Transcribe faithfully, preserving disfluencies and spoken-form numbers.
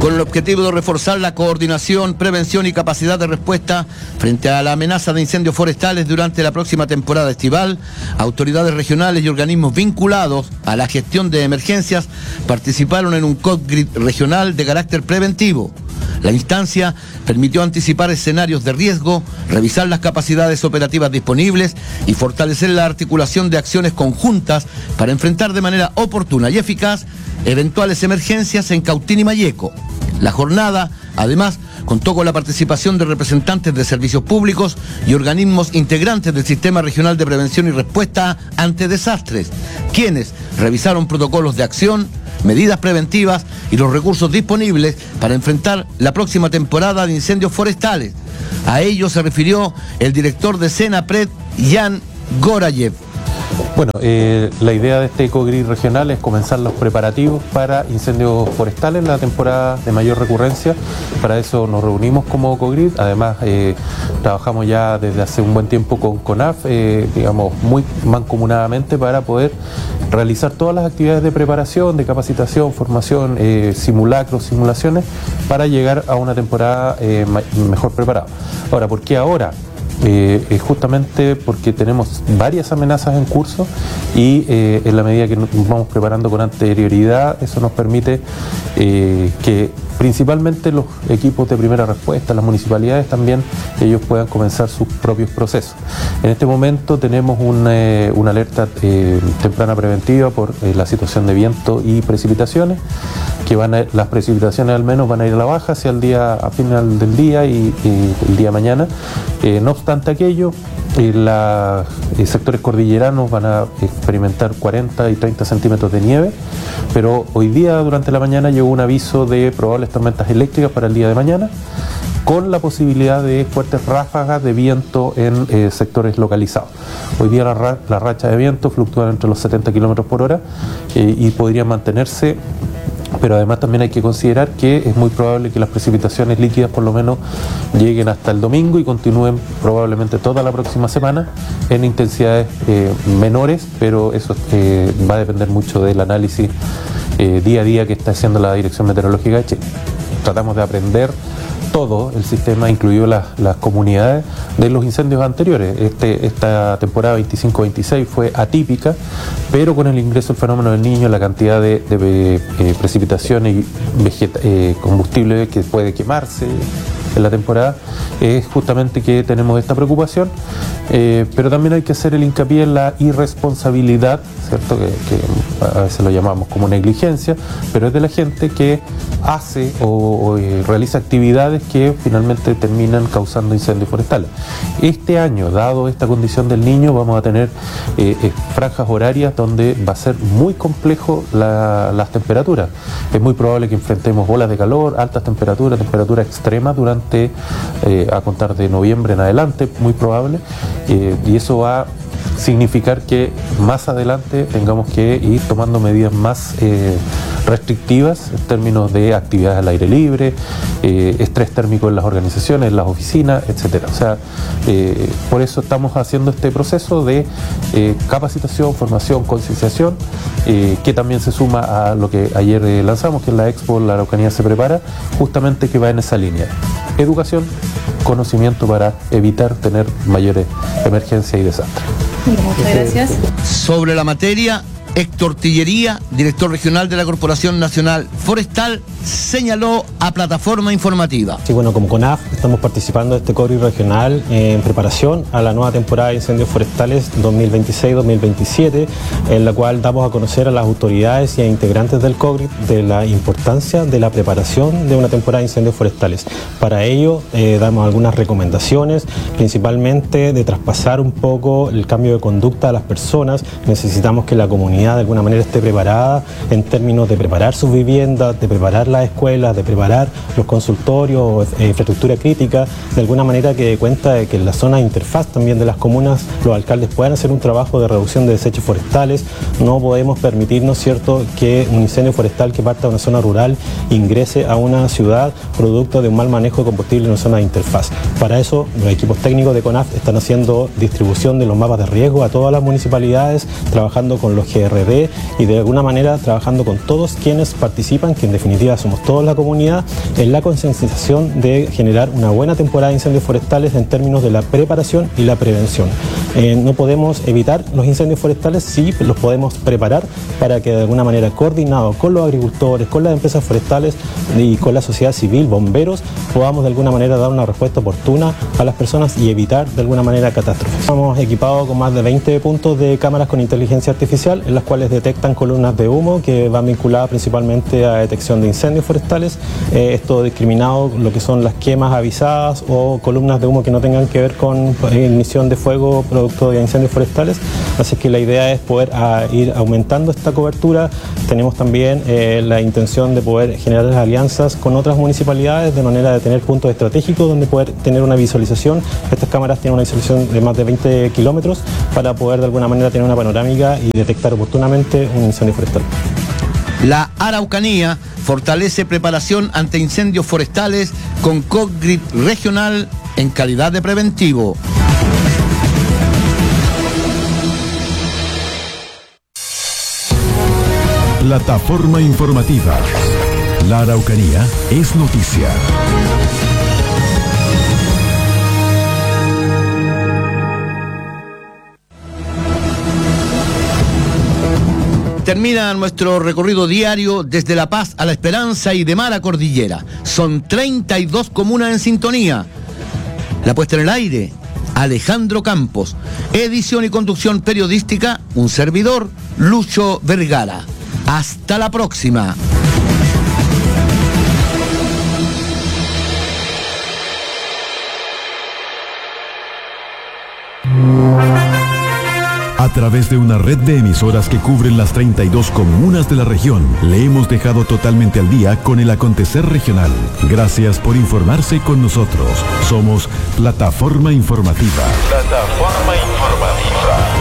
con el objetivo de reforzar la coordinación, prevención y capacidad de respuesta frente a la amenaza de incendios forestales durante la próxima temporada estival. Autoridades regionales y organismos vinculados a la gestión de emergencias participaron en un COGRID regional de carácter preventivo. La instancia permitió anticipar escenarios de riesgo, revisar las capacidades operativas disponibles y fortalecer la articulación de acciones conjuntas para enfrentar de manera oportuna y eficaz eventuales emergencias en Cautín y Malleco. La jornada, además, contó con la participación de representantes de servicios públicos y organismos integrantes del Sistema Regional de Prevención y Respuesta ante Desastres, quienes revisaron protocolos de acción, medidas preventivas y los recursos disponibles para enfrentar la próxima temporada de incendios forestales. A ello se refirió el director de Senapred, Jan Gorayev. Bueno, eh, la idea de este COGRID regional es comenzar los preparativos para incendios forestales en la temporada de mayor recurrencia. Para eso nos reunimos como COGRID. Además, eh, trabajamos ya desde hace un buen tiempo con CONAF, eh, digamos, muy mancomunadamente para poder realizar todas las actividades de preparación, de capacitación, formación, eh, simulacros, simulaciones, para llegar a una temporada eh, mejor preparada. Ahora, ¿por qué ahora? Eh, es justamente porque tenemos varias amenazas en curso y eh, en la medida que nos vamos preparando con anterioridad, eso nos permite eh, que principalmente los equipos de primera respuesta, las municipalidades también, ellos puedan comenzar sus propios procesos. En este momento tenemos una, eh, una alerta eh, temprana preventiva por eh, la situación de viento y precipitaciones, que van a, las precipitaciones al menos van a ir a la baja hacia el día, a final del día y, y el día de mañana. Eh, no obstante aquello, eh, los eh, sectores cordilleranos van a experimentar cuarenta y treinta centímetros de nieve, pero hoy día durante la mañana llegó un aviso de probables tormentas eléctricas para el día de mañana, con la posibilidad de fuertes ráfagas de viento en eh, sectores localizados. Hoy día la, ra la racha de viento fluctúa entre los setenta kilómetros por hora eh, y podría mantenerse. Pero además también hay que considerar que es muy probable que las precipitaciones líquidas por lo menos lleguen hasta el domingo y continúen probablemente toda la próxima semana en intensidades eh, menores, pero eso eh, va a depender mucho del análisis eh, día a día que está haciendo la Dirección Meteorológica de Chile. Tratamos de aprender todo el sistema, incluido las, las comunidades, de los incendios anteriores. Este, esta temporada veinticinco veintiséis fue atípica, pero con el ingreso del fenómeno del Niño, la cantidad de, de eh, precipitaciones y vegeta, eh, combustible que puede quemarse en la temporada, es justamente que tenemos esta preocupación, eh, pero también hay que hacer el hincapié en la irresponsabilidad, ¿cierto? Que, que a veces lo llamamos como negligencia, pero es de la gente que hace o, o eh, realiza actividades que finalmente terminan causando incendios forestales. Este año, dado esta condición del Niño, vamos a tener eh, eh, franjas horarias donde va a ser muy complejo la, las temperaturas. Es muy probable que enfrentemos olas de calor, altas temperaturas, temperaturas extremas durante Eh, a contar de noviembre en adelante, muy probable, eh, y eso va a significar que más adelante tengamos que ir tomando medidas más eh, restrictivas en términos de actividades al aire libre, eh, estrés térmico en las organizaciones, en las oficinas, etcétera. O sea, eh, por eso estamos haciendo este proceso de eh, capacitación, formación, concienciación, eh, que también se suma a lo que ayer eh, lanzamos, que es la Expo La Araucanía se prepara, justamente que va en esa línea. Educación, conocimiento para evitar tener mayores emergencias y desastres. Muchas gracias. Sobre la materia, Héctor Tillería, director regional de la Corporación Nacional Forestal, señaló a Plataforma Informativa. Sí, bueno, como CONAF estamos participando de este COGRID regional en preparación a la nueva temporada de incendios forestales dos mil veintiséis dos mil veintisiete, en la cual damos a conocer a las autoridades y a integrantes del COGRID de la importancia de la preparación de una temporada de incendios forestales. Para ello eh, damos algunas recomendaciones, principalmente de traspasar un poco el cambio de conducta a las personas. Necesitamos que la comunidad de alguna manera esté preparada en términos de preparar sus viviendas, de preparar las escuelas, de preparar los consultorios, eh, infraestructura crítica, de alguna manera que dé cuenta de que en la zona de interfaz también de las comunas los alcaldes puedan hacer un trabajo de reducción de desechos forestales. No podemos permitirnos, ¿cierto?, que un incendio forestal que parta de una zona rural ingrese a una ciudad producto de un mal manejo de combustible en una zona de interfaz. Para eso los equipos técnicos de CONAF están haciendo distribución de los mapas de riesgo a todas las municipalidades, trabajando con los G R D y de alguna manera trabajando con todos quienes participan, que en definitiva somos toda la comunidad, en la concientización de generar una buena temporada de incendios forestales en términos de la preparación y la prevención. Eh, no podemos evitar los incendios forestales, sí los podemos preparar para que de alguna manera, coordinado con los agricultores, con las empresas forestales y con la sociedad civil, bomberos, podamos de alguna manera dar una respuesta oportuna a las personas y evitar de alguna manera catástrofes. Estamos equipados con más de veinte puntos de cámaras con inteligencia artificial, en las cuales detectan columnas de humo que van vinculadas principalmente a detección de incendios forestales, eh, esto discriminado lo que son las quemas avisadas o columnas de humo que no tengan que ver con ignición de fuego producto de incendios forestales. Así que la idea es poder a, ir aumentando esta cobertura. Tenemos también eh, la intención de poder generar alianzas con otras municipalidades de manera de tener puntos estratégicos donde poder tener una visualización. Estas cámaras tienen una visualización de más de veinte kilómetros para poder de alguna manera tener una panorámica y detectar oportunamente un incendio forestal. La Araucanía fortalece preparación ante incendios forestales con COGRID regional en calidad de preventivo. Plataforma informativa. La Araucanía es noticia. Termina nuestro recorrido diario desde La Paz a La Esperanza y de mar a Cordillera. Son treinta y dos comunas en sintonía. La puesta en el aire, Alejandro Campos. Edición y conducción periodística, un servidor, Lucho Vergara. Hasta la próxima. A través de una red de emisoras que cubren las treinta y dos comunas de la región, le hemos dejado totalmente al día con el acontecer regional. Gracias por informarse con nosotros. Somos Plataforma Informativa. Plataforma Informativa.